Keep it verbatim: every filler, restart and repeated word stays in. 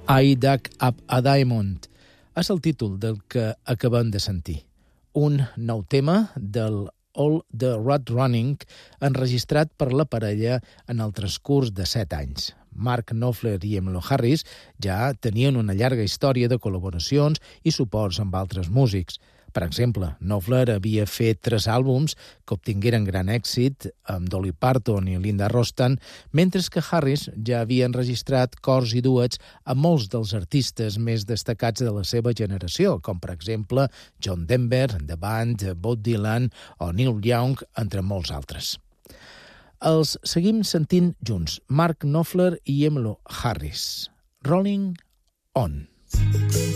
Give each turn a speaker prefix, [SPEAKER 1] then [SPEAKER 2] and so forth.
[SPEAKER 1] I Dug Up a Diamond és el títol del que acabem de sentir. Un nou tema del All the Road Running enregistrat per la parella en el transcurs de set anys. Mark Knopfler i Emmylou Harris ja tenien una llarga història de col·laboracions i suports amb altres músics. Per exemple, Knopfler havia fet tres àlbums que obtingueren gran èxit amb Dolly Parton i Linda Ronstadt, mentre que Harris ja havia enregistrat cors i duets amb molts dels artistes més destacats de la seva generació, com per exemple John Denver, The Band, Bob Dylan o Neil Young, entre molts altres. Els seguim sentint junts, Mark Knopfler i Emmylou Harris. Rolling On.